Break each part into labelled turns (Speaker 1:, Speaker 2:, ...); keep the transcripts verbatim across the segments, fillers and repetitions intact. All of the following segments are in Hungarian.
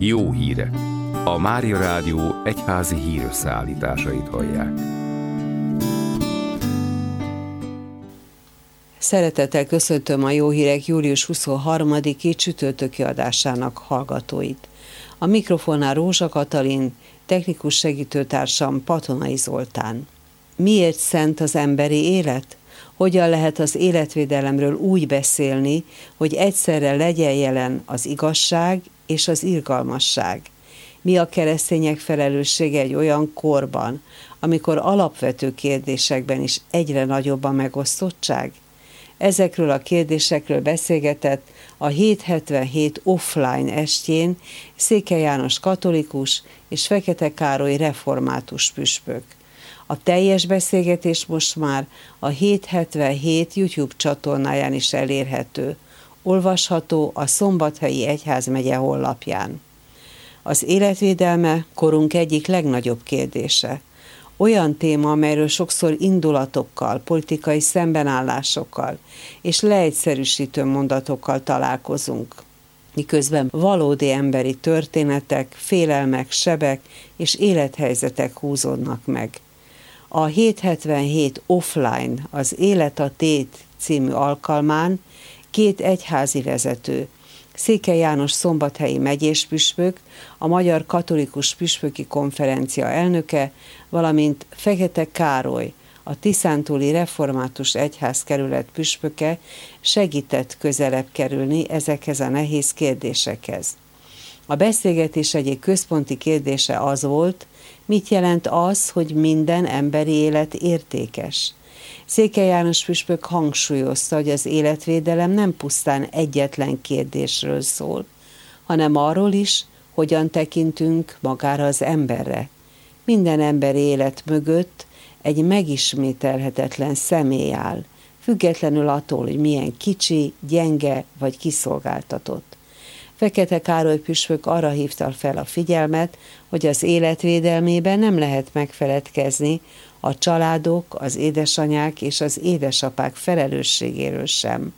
Speaker 1: Jó hírek. A Mária Rádió egyházi hírösszeállításait hallják.
Speaker 2: Szeretettel köszöntöm a Jó Hírek július huszonharmadiki csütörtöki adásának hallgatóit. A mikrofonnál Rózsa Katalin, technikus segítőtársam Patonai Zoltán. Miért szent az emberi élet? Hogyan lehet az életvédelemről úgy beszélni, hogy egyszerre legyen jelen az igazság és az irgalmasság? Mi a keresztények felelőssége egy olyan korban, amikor alapvető kérdésekben is egyre nagyobb a megosztottság? Ezekről a kérdésekről beszélgetett a hétszázhetvenhét offline estjén Székely János katolikus és Fekete Károly református püspök. A teljes beszélgetés most már a hétszázhetvenhét YouTube csatornáján is elérhető, olvasható a Szombathelyi Egyházmegye honlapján. Az életvédelme korunk egyik legnagyobb kérdése. Olyan téma, amelyről sokszor indulatokkal, politikai szembenállásokkal és leegyszerűsítő mondatokkal találkozunk, miközben valódi emberi történetek, félelmek, sebek és élethelyzetek húzódnak meg. A hétszázhetvenhét offline, az Élet a Tét című alkalmán két egyházi vezető, Székely János szombathelyi megyéspüspök, a Magyar Katolikus Püspöki Konferencia elnöke, valamint Fekete Károly, a Tiszántúli Református Egyházkerület püspöke segített közelebb kerülni ezekhez a nehéz kérdésekhez. A beszélgetés egyik központi kérdése az volt, mit jelent az, hogy minden emberi élet értékes. Székely János püspök hangsúlyozta, hogy az életvédelem nem pusztán egyetlen kérdésről szól, hanem arról is, hogyan tekintünk magára az emberre. Minden emberi élet mögött egy megismételhetetlen személy áll, függetlenül attól, hogy milyen kicsi, gyenge vagy kiszolgáltatott. Fekete Károly püspök arra hívta fel a figyelmet, hogy az életvédelmében nem lehet megfeledkezni a családok, az édesanyák és az édesapák felelősségéről sem.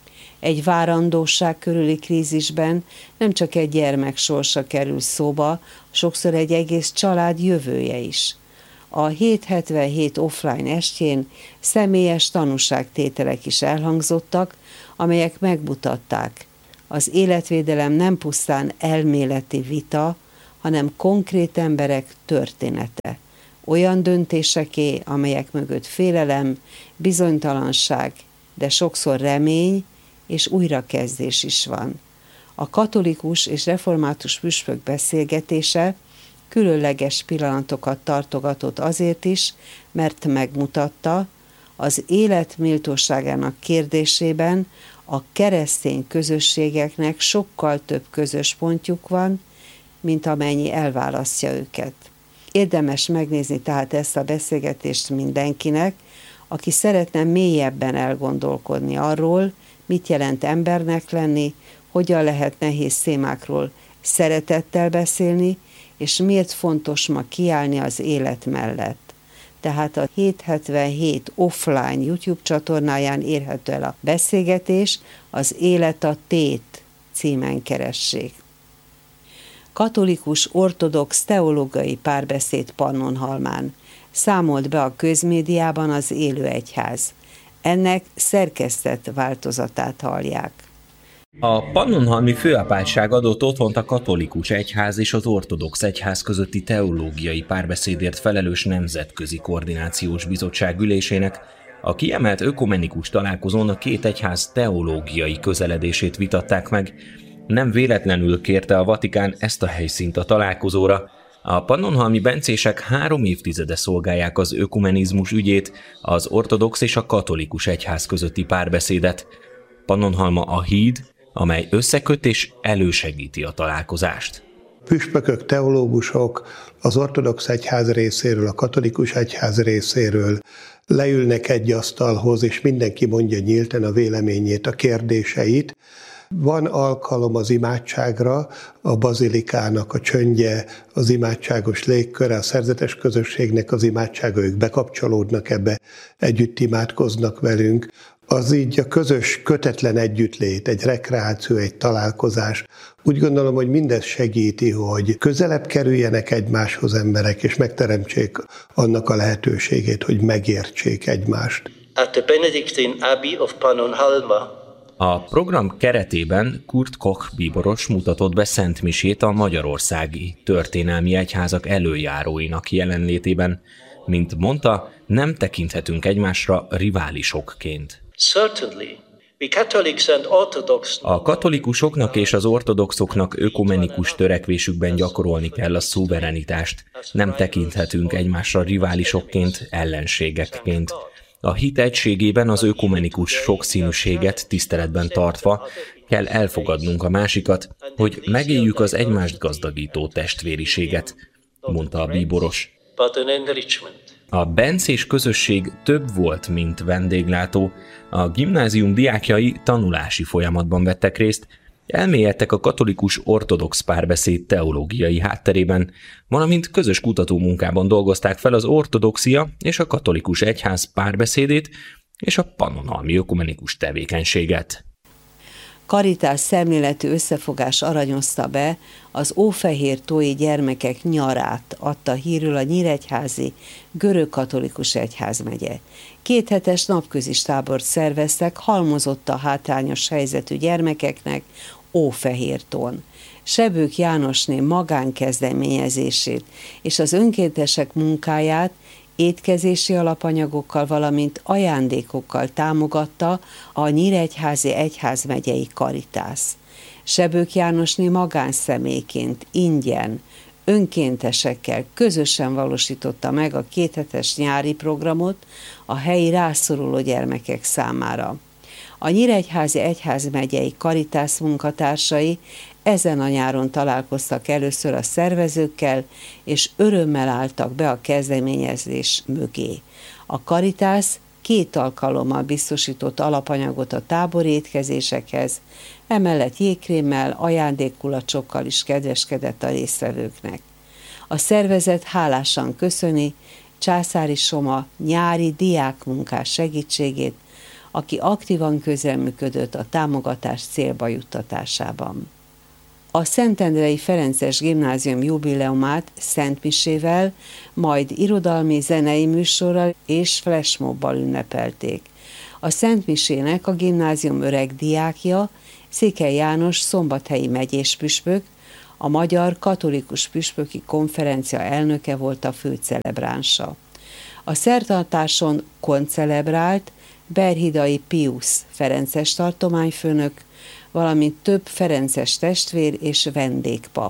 Speaker 2: Egy várandóság körüli krízisben nem csak egy gyermek sorsa kerül szóba, sokszor egy egész család jövője is. A hétszázhetvenhét offline estjén személyes tanúságtételek is elhangzottak, amelyek megmutatták, az életvédelem nem pusztán elméleti vita, hanem konkrét emberek története. Olyan döntéseké, amelyek mögött félelem, bizonytalanság, de sokszor remény és újrakezdés is van. A katolikus és református püspök beszélgetése különleges pillanatokat tartogatott azért is, mert megmutatta, az élet méltóságának kérdésében a keresztény közösségeknek sokkal több közös pontjuk van, mint amennyi elválasztja őket. Érdemes megnézni tehát ezt a beszélgetést mindenkinek, aki szeretne mélyebben elgondolkodni arról, mit jelent embernek lenni, hogyan lehet nehéz témákról szeretettel beszélni, és miért fontos ma kiállni az élet mellett. Tehát a hétszázhetvenhét offline YouTube csatornáján érhető el a beszélgetés, az Élet a Tét címen keressék. Katolikus ortodox teológiai párbeszéd Pannonhalmán számolt be a közmédiában az Élő Egyház. Ennek szerkesztett változatát hallják.
Speaker 3: A pannonhalmi főapátság adott otthont a katolikus egyház és az ortodox egyház közötti teológiai párbeszédért felelős nemzetközi koordinációs bizottság ülésének. A kiemelt ökumenikus találkozón a két egyház teológiai közeledését vitatták meg. Nem véletlenül kérte a Vatikán ezt a helyszínt a találkozóra. A pannonhalmi bencések három évtizede szolgálják az ökumenizmus ügyét, az ortodox és a katolikus egyház közötti párbeszédet. Pannonhalma a híd, amely összeköt és elősegíti a találkozást.
Speaker 4: Püspökök, teológusok az ortodox egyház részéről, a katolikus egyház részéről leülnek egy asztalhoz, és mindenki mondja nyíltan a véleményét, a kérdéseit. Van alkalom az imádságra, a bazilikának a csöndje, az imádságos légköre, a szerzetes közösségnek az imádsága, ők bekapcsolódnak ebbe, együtt imádkoznak velünk. az így a közös, kötetlen együttlét, egy rekreáció, egy találkozás. Úgy gondolom, hogy mindez segíti, hogy közelebb kerüljenek egymáshoz emberek, és megteremtsék annak a lehetőségét, hogy megértsék egymást.
Speaker 5: At the Benedictine Abbey of Pannonhalma.
Speaker 3: A program keretében Kurt Koch bíboros mutatott be szentmisét a magyarországi történelmi egyházak előjáróinak jelenlétében. Mint mondta, nem tekinthetünk egymásra riválisokként.
Speaker 5: Certainly. We Catholics and Orthodox...
Speaker 3: A katolikusoknak és az ortodoxoknak ökumenikus törekvésükben gyakorolni kell a szuverenitást. Nem tekinthetünk egymásra riválisokként, ellenségekként. A hit egységében az ökumenikus sokszínűséget tiszteletben tartva kell elfogadnunk a másikat, hogy megéljük az egymást gazdagító testvériséget, mondta a bíboros. A bencés közösség több volt, mint vendéglátó. A gimnázium diákjai tanulási folyamatban vettek részt, elmélyedtek a katolikus ortodox párbeszéd teológiai hátterében, valamint közös kutatómunkában dolgozták fel az ortodoxia és a katolikus egyház párbeszédét és a pannonhalmi ökumenikus tevékenységet.
Speaker 2: Karitás szemléletű összefogás aranyozta be az ófehértói gyermekek nyarát, adta hírül a nyíregyházi görögkatolikus egyházmegye. Kéthetes napközis tábort szerveztek halmozott a hátrányos helyzetű gyermekeknek Ófehértón. Sebők Jánosné magánkezdeményezését és az önkéntesek munkáját étkezési alapanyagokkal, valamint ajándékokkal támogatta a nyíregyházi egyházmegyei Karitász. Sebők Jánosné magánszemélyként, ingyen, önkéntesekkel közösen valósította meg a kéthetes nyári programot a helyi rászoruló gyermekek számára. A nyíregyházi egyházmegyei Karitász munkatársai ezen a nyáron találkoztak először a szervezőkkel, és örömmel álltak be a kezdeményezés mögé. A Karitász két alkalommal biztosított alapanyagot a tábori étkezésekhez, emellett jégkrémmel, ajándékkulacsokkal is kedveskedett a résztvevőknek. A szervezet hálásan köszöni Császári Soma nyári diákmunkás segítségét, aki aktívan közreműködött a támogatás célba juttatásában. A Szentendrei Ferences Gimnázium jubileumát szentmisével, majd irodalmi zenei műsorral és flashmobbal ünnepelték. A szentmisének a gimnázium öreg diákja, Székely János szombathelyi megyés püspök, a Magyar Katolikus Püspöki Konferencia elnöke volt a főcelebránsa. A szertartáson koncelebrált Berhidai Piusz ferences tartományfőnök, valamint több ferences testvér és vendégpap.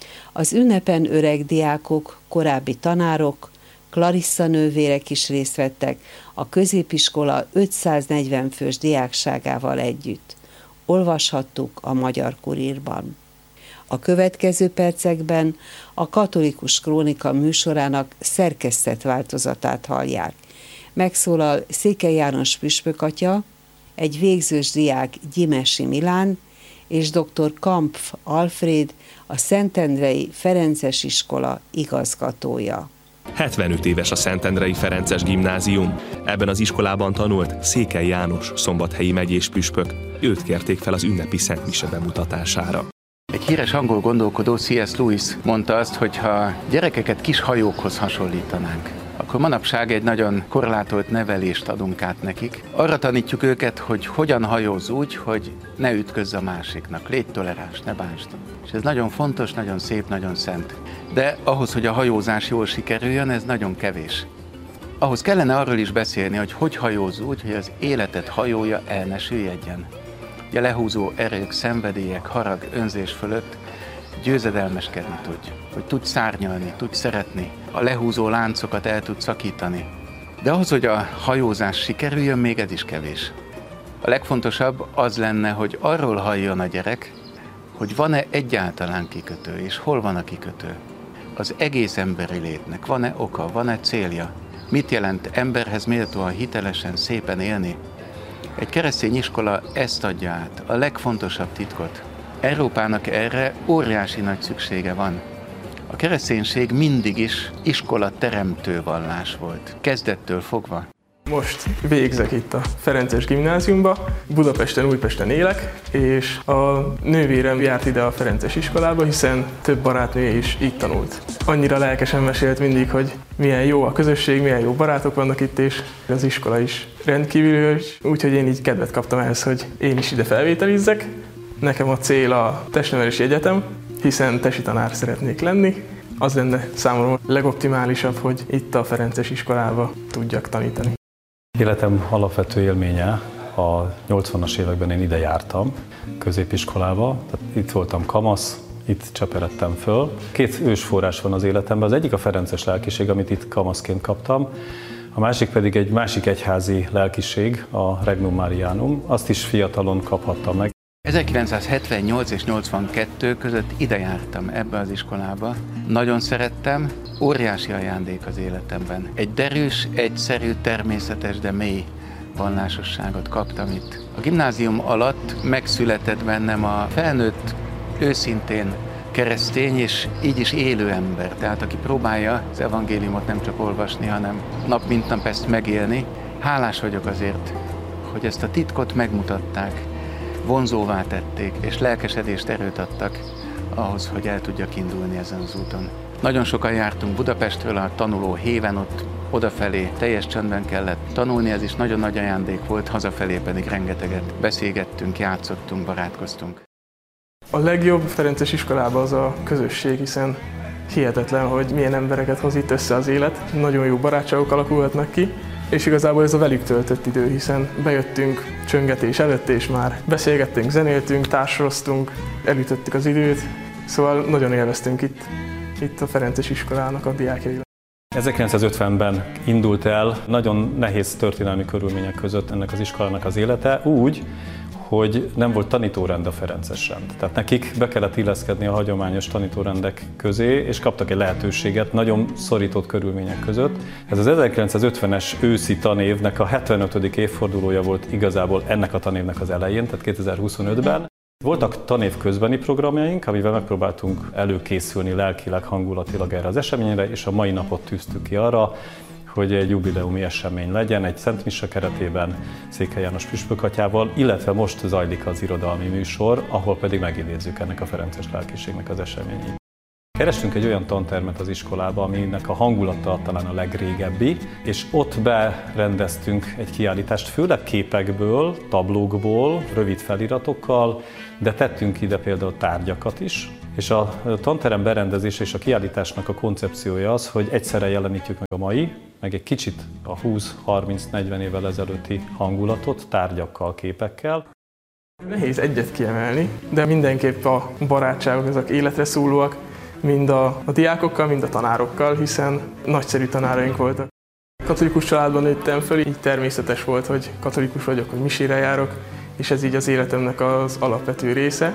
Speaker 2: Az ünnepen öreg diákok, korábbi tanárok, Clarissa nővérek is részt vettek a középiskola ötszáznegyven fős diákságával együtt. Olvashattuk a Magyar Kurírban. A következő percekben a Katolikus Krónika műsorának szerkesztett változatát hallják. Megszólal Székely János püspökatya, egy végzős diák Gyimesi Milán és dr. Kampf Alfréd, a Szentendrei Ferences Iskola igazgatója.
Speaker 6: hetvenöt éves a Szentendrei Ferences Gimnázium. Ebben az iskolában tanult Székely János szombathelyi megyés püspök. Őt kérték fel az ünnepi szentmise bemutatására.
Speaker 7: Egy híres angol gondolkodó, C S Lewis mondta azt, hogy ha gyerekeket kis hajókhoz hasonlítanánk, akkor manapság egy nagyon korlátolt nevelést adunk át nekik. Arra tanítjuk őket, hogy hogyan hajóz úgy, hogy ne ütközz a másiknak. Légy toleráns, ne bánsd. És ez nagyon fontos, nagyon szép, nagyon szent. De ahhoz, hogy a hajózás jól sikerüljön, ez nagyon kevés. Ahhoz kellene arról is beszélni, hogy hogy hajóz úgy, hogy az életed hajója el ne süllyedjen. A lehúzó erők, szenvedélyek, harag, önzés fölött győzedelmeskedni tudj, hogy tudj szárnyalni, tudj szeretni, a lehúzó láncokat el tudj szakítani. De ahhoz, hogy a hajózás sikerüljön, még ez is kevés. A legfontosabb az lenne, hogy arról halljon a gyerek, hogy van-e egyáltalán kikötő, és hol van a kikötő. Az egész emberi létnek van-e oka, van-e célja? Mit jelent emberhez méltóan, hitelesen, szépen élni? Egy keresztény iskola ezt adja át, a legfontosabb titkot. Európának erre óriási nagy szüksége van. A kereszténység mindig is iskola teremtő vallás volt, kezdettől fogva.
Speaker 8: Most végzek itt a Ferences Gimnáziumba, Budapesten, Újpesten élek, és a nővérem járt ide a Ferences iskolába, hiszen több barátnője is itt tanult. Annyira lelkesen mesélt mindig, hogy milyen jó a közösség, milyen jó barátok vannak itt, és az iskola is rendkívül jó, úgyhogy én így kedvet kaptam ehhez, hogy én is ide felvételizzek. Nekem a cél a testnevelési egyetem, hiszen tesi tanár szeretnék lenni. Az lenne számomra legoptimálisabb, hogy itt a Ferences iskolába tudjak tanítani.
Speaker 9: Életem alapvető élménye, a nyolcvanas években én ide jártam középiskolába, tehát itt voltam kamasz, itt cseperedtem föl. Két ősforrás van az életemben, az egyik a ferences lelkiség, amit itt kamaszként kaptam, a másik pedig egy másik egyházi lelkiség, a Regnum Marianum, azt is fiatalon kaphattam meg.
Speaker 7: ezerkilencszázhetvennyolc és nyolcvankettő között ide jártam ebbe az iskolába. Nagyon szerettem, óriási ajándék az életemben. Egy derűs, egyszerű, természetes, de mély vallásosságot kaptam itt. A gimnázium alatt megszületett bennem a felnőtt, őszintén keresztény és így is élő ember. Tehát aki próbálja az evangéliumot nem csak olvasni, hanem nap mint nap ezt megélni. Hálás vagyok azért, hogy ezt a titkot megmutatták, vonzóvá tették, és lelkesedést, erőt adtak ahhoz, hogy el tudjak indulni ezen az úton. Nagyon sokan jártunk Budapestről a tanuló héven, ott odafelé teljes csendben kellett tanulni, ez is nagyon nagy ajándék volt, hazafelé pedig rengeteget beszélgettünk, játszottunk, barátkoztunk.
Speaker 8: A legjobb Ferences iskolában az a közösség, hiszen hihetetlen, hogy milyen embereket hoz itt össze az élet. Nagyon jó barátságok alakulhatnak ki, és igazából ez a velük töltött idő, hiszen bejöttünk csöngetés előtt, és már beszélgettünk, zenéltünk, társaloztunk, elütöttük az időt, szóval nagyon élveztünk itt, itt a Ferences iskolának a diákjai.
Speaker 9: ezerkilencszázötvenben indult el nagyon nehéz történelmi körülmények között ennek az iskolának az élete, úgy, hogy nem volt tanítórend a ferences rend. Tehát nekik be kellett illeszkedni a hagyományos tanítórendek közé, és kaptak egy lehetőséget nagyon szorított körülmények között. Ez az ezerkilencszázötvenes őszi tanévnek a hetvenötödik évfordulója volt igazából ennek a tanévnek az elején, tehát kétezer-huszonötben. Voltak tanév közbeni programjaink, amivel megpróbáltunk előkészülni lelkileg, hangulatilag erre az eseményre, és a mai napot tűztük ki arra, hogy egy jubileumi esemény legyen, egy Szent Mise keretében Székely János püspökatyával, illetve most zajlik az irodalmi műsor, ahol pedig megidézzük ennek a ferences lelkiségnek az eseményét. Kerestünk egy olyan tantermet az iskolába, aminek a hangulata talán a legrégebbi, és ott berendeztünk egy kiállítást, főleg képekből, tablókból, rövid feliratokkal, de tettünk ide például tárgyakat is. És a tanterem berendezése és a kiállításnak a koncepciója az, hogy egyszerre jelenítjük meg a mai, meg egy kicsit a húsz-harminc-negyven évvel ezelőtti hangulatot tárgyakkal, képekkel.
Speaker 8: Nehéz egyet kiemelni, de mindenképp a barátságok, ezek életre szólóak, mind a, a diákokkal, mind a tanárokkal, hiszen nagyszerű tanáraink voltak. Katolikus családban nőttem föl, így természetes volt, hogy katolikus vagyok, hogy misére járok, és ez így az életemnek az alapvető része.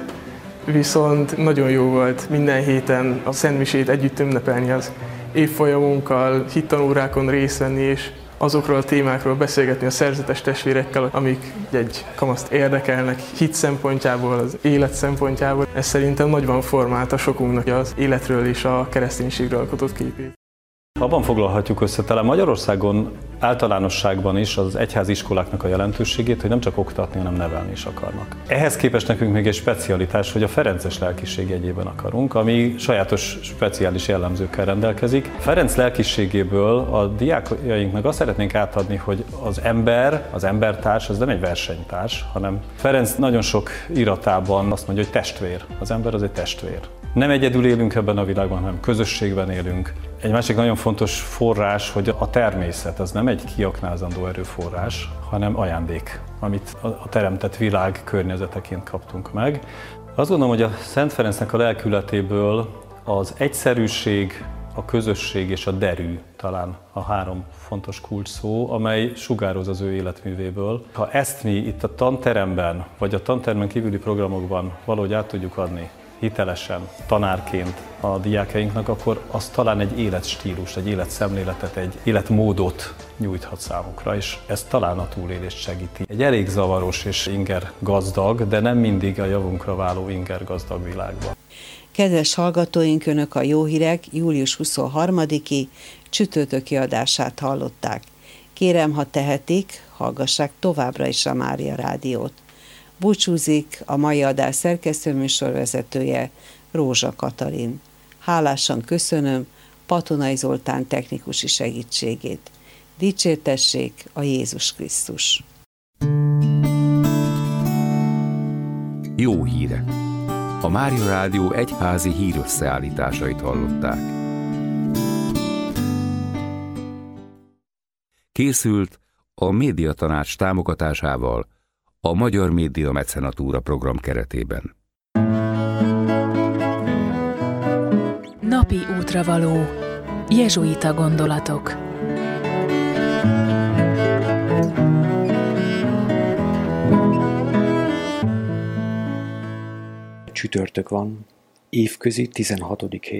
Speaker 8: Viszont nagyon jó volt minden héten a Szent Misét együtt ünnepelni az évfolyamunkkal, hittanórákon részt venni, és azokról a témákról beszélgetni a szerzetes testvérekkel, amik egy kamaszt érdekelnek hit szempontjából, az élet szempontjából. Ez szerintem nagyban formálta sokunknak az életről és a kereszténységről alkotott képét.
Speaker 9: Abban foglalhatjuk össze talán Magyarországon általánosságban is az egyházi iskoláknak a jelentőségét, hogy nem csak oktatni, hanem nevelni is akarnak. Ehhez képest nekünk még egy specialitás, hogy a ferences lelkiség jegyében akarunk, ami sajátos, speciális jellemzőkkel rendelkezik. Ferenc lelkiségéből a diákjainknak azt szeretnénk átadni, hogy az ember, az embertárs, az nem egy versenytárs, hanem Ferenc nagyon sok iratában azt mondja, hogy testvér. Az ember az egy testvér. Nem egyedül élünk ebben a világban, hanem közösségben élünk. Egy másik nagyon fontos forrás, hogy a természet az nem egy kiaknázandó erőforrás, hanem ajándék, amit a teremtett világ környezeteként kaptunk meg. Azt gondolom, hogy a Szent Ferencnek a lelkületéből az egyszerűség, a közösség és a derű talán a három fontos kulcs szó, amely sugároz az ő életművéből. Ha ezt mi itt a tanteremben, vagy a tantermen kívüli programokban valahogy át tudjuk adni, hitelesen, tanárként a diákjainknak, akkor az talán egy életstílust, egy életszemléletet, egy életmódot nyújthat számukra, és ez talán a túlélést segíti. Egy elég zavaros és inger gazdag, de nem mindig a javunkra váló inger gazdag világban.
Speaker 2: Kedves hallgatóink, Önök a Jó Hírek július huszonharmadiki csütörtöki adását hallották. Kérem, ha tehetik, hallgassák továbbra is a Mária Rádiót. Búcsúzik a mai adás szerkesztőműsorvezetője, Rózsa Katalin. Hálásan köszönöm Patonai Zoltán technikusi segítségét. Dicsértessék a Jézus Krisztus!
Speaker 1: Jó hírek! A Mária Rádió egyházi hírösszeállításait hallották. Készült a Médiatanács támogatásával a Magyar Média Mecenatúra program keretében.
Speaker 10: Napi útravaló. Jezsuita gondolatok.
Speaker 11: Csütörtök van, évközi tizenhatodik hét.